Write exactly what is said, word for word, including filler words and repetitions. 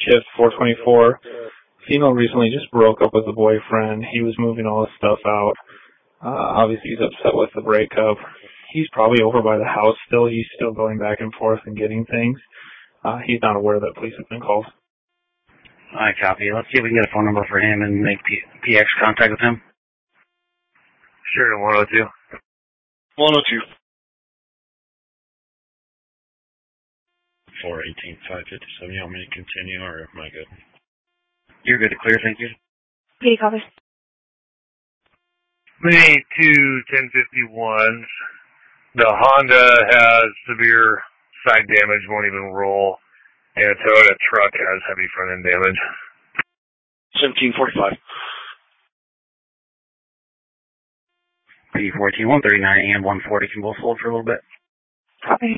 shift four twenty-four. Female recently just broke up with the boyfriend. He was moving all his stuff out. Uh, obviously, he's upset with the breakup. He's probably over by the house still. He's still going back and forth and getting things. Uh, he's not aware that police have been called. All right, copy. Let's see if we can get a phone number for him and make P- PX contact with him. Sure, one oh two. one oh two. four eighteen five fifty-seven. You want me to continue, or am I good? You're good to clear, thank you. P copy. May two ten fifty-one. The Honda has severe side damage, won't even roll, and a Toyota truck has heavy front end damage. seventeen forty-five. P fourteen one thirty-nine and one forty can both hold for a little bit. Copy.